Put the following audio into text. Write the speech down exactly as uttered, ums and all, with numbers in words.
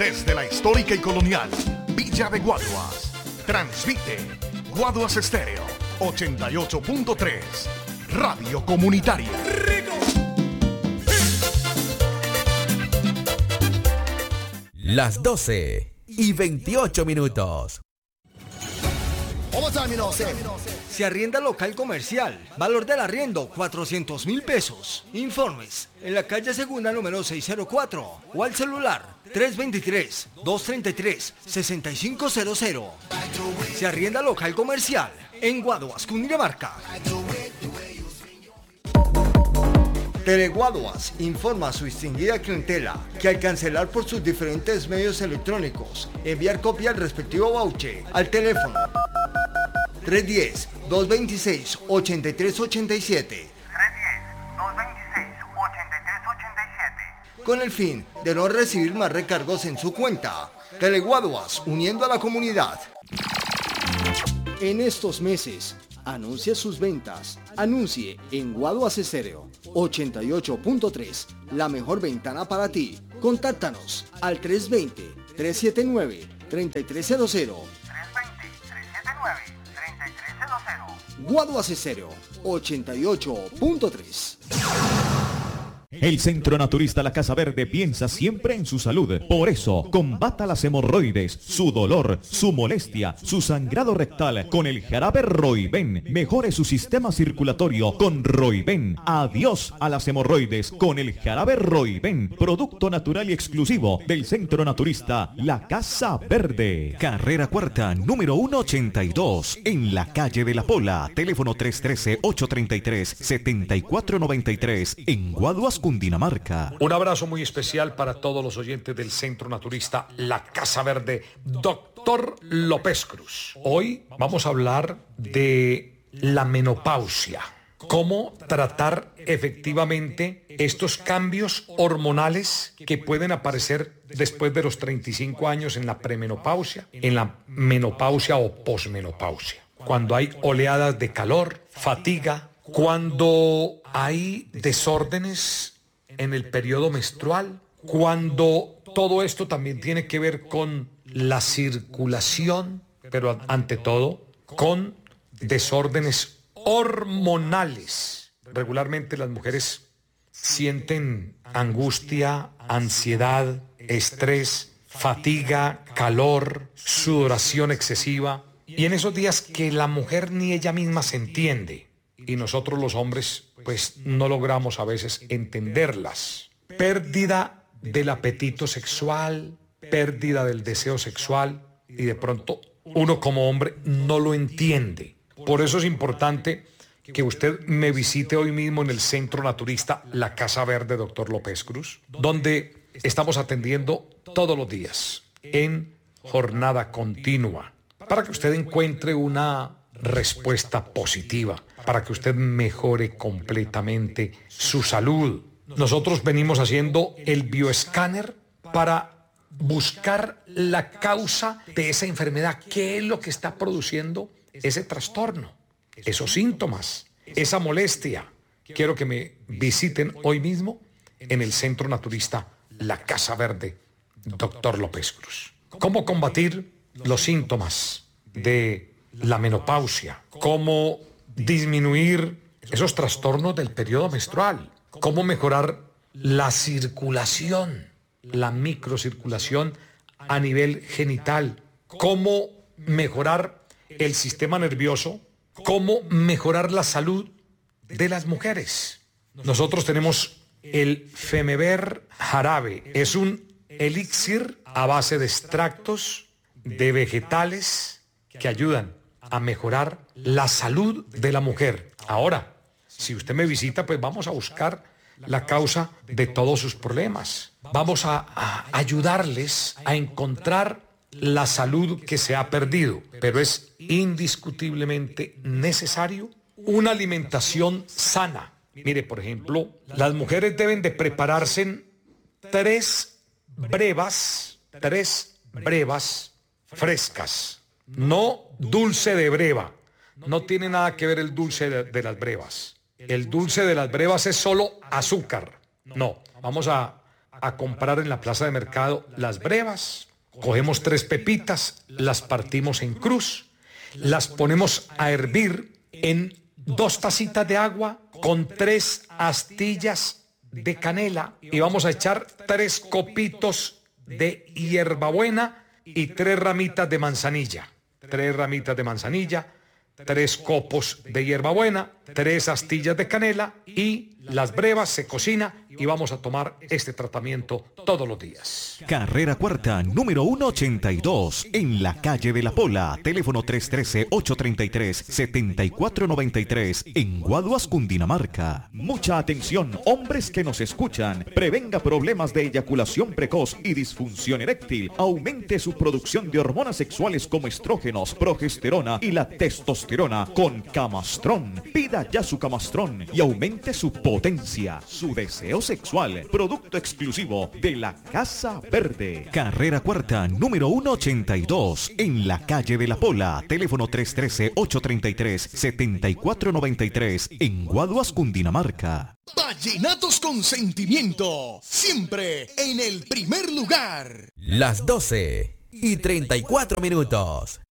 Desde la histórica y colonial Villa de Guaduas, transmite Guaduas Estéreo ochenta y ocho punto tres, Radio Comunitaria. Las doce y veintiocho minutos. Se arrienda local comercial. Valor del arriendo, cuatrocientos mil pesos. Informes en la calle Segunda, número seiscientos cuatro. O al celular tres dos tres, dos tres tres, seis cinco cero cero. Se arrienda local comercial en Guaduas, Cundinamarca. Teleguaduas informa a su distinguida clientela que al cancelar por sus diferentes medios electrónicos, enviar copia al respectivo voucher al teléfono tres uno cero, dos dos seis, ocho tres ocho siete con el fin de no recibir más recargos en su cuenta. Teleguaduas, uniendo a la comunidad. En estos meses, anuncie sus ventas. Anuncie en Guaduas Estéreo ochenta y ocho punto tres, la mejor ventana para ti. Contáctanos al tres dos cero, tres siete nueve, tres tres cero cero. Guaduas Estéreo ochenta y ocho punto tres. El Centro Naturista La Casa Verde piensa siempre en su salud. Por eso, combata las hemorroides, su dolor, su molestia, su sangrado rectal con el jarabe Roiben. Mejore su sistema circulatorio con Roiben. Adiós a las hemorroides con el jarabe Roiben. Producto natural y exclusivo del Centro Naturista La Casa Verde. Carrera Cuarta, número ciento ochenta y dos, en la calle de La Pola. Teléfono tres uno tres, ocho tres tres, siete cuatro nueve tres, en Guaduas, Cundinamarca. Un abrazo muy especial para todos los oyentes del Centro Naturista La Casa Verde, doctor López Cruz. Hoy vamos a hablar de la menopausia. Cómo tratar efectivamente estos cambios hormonales que pueden aparecer después de los treinta y cinco años en la premenopausia, en la menopausia o posmenopausia. Cuando hay oleadas de calor, fatiga, cuando hay desórdenes en el periodo menstrual, cuando todo esto también tiene que ver con la circulación, pero ante todo con desórdenes hormonales. Regularmente las mujeres sienten angustia, ansiedad, estrés, fatiga, calor, sudoración excesiva, y en esos días que la mujer ni ella misma se entiende, y nosotros los hombres pues no logramos a veces entenderlas. Pérdida del apetito sexual, pérdida del deseo sexual, y de pronto uno como hombre no lo entiende. Por eso es importante que usted me visite hoy mismo en el Centro Naturista La Casa Verde, doctor López Cruz, donde estamos atendiendo todos los días en jornada continua, para que usted encuentre una respuesta positiva, para que usted mejore completamente su salud. Nosotros venimos haciendo el bioescáner para buscar la causa de esa enfermedad. ¿Qué es lo que está produciendo ese trastorno, esos síntomas, esa molestia? Quiero que me visiten hoy mismo en el Centro Naturista La Casa Verde, doctor López Cruz. ¿Cómo combatir los síntomas de la menopausia? ¿Cómo disminuir esos trastornos del periodo menstrual? ¿Cómo mejorar la circulación, la microcirculación a nivel genital? ¿Cómo mejorar el sistema nervioso? ¿Cómo mejorar la salud de las mujeres? Nosotros tenemos el Femever Jarabe. Es un elixir a base de extractos de vegetales que ayudan a mejorar la salud de la mujer. Ahora, si usted me visita, pues vamos a buscar la causa de todos sus problemas. Vamos a, a ayudarles a encontrar la salud que se ha perdido, pero es indiscutiblemente necesario una alimentación sana. Mire, por ejemplo, las mujeres deben de prepararse en tres brevas, tres brevas frescas. No dulce de breva. No tiene nada que ver el dulce de, de las brevas. El dulce de las brevas es solo azúcar. No, vamos a a comprar en la plaza de mercado las brevas, cogemos tres pepitas, las partimos en cruz, las ponemos a hervir en dos tacitas de agua con tres astillas de canela y vamos a echar tres copitos de hierbabuena y tres ramitas de manzanilla. Tres ramitas de manzanilla, tres copos de hierbabuena, tres astillas de canela y las brevas se cocina y vamos a tomar este tratamiento todos los días. Carrera Cuarta, número ciento ochenta y dos, en la calle de la Pola, teléfono tres uno tres, ocho tres tres, siete cuatro nueve tres, en Guaduas, Cundinamarca. Mucha atención, hombres que nos escuchan. Prevenga problemas de eyaculación precoz y disfunción eréctil. Aumente su producción de hormonas sexuales como estrógenos, progesterona y la testosterona con Camastrón. Pida ya su Camastrón y aumente su potencia, su deseo sexual. Producto exclusivo de la Casa Verde. Carrera Cuarta, número ciento ochenta y dos, en la calle de la Pola, teléfono tres uno tres, ocho tres tres, siete cuatro nueve tres, en Guaduas, Cundinamarca. Vallenatos con sentimiento, siempre en el primer lugar. Las doce y treinta y cuatro minutos.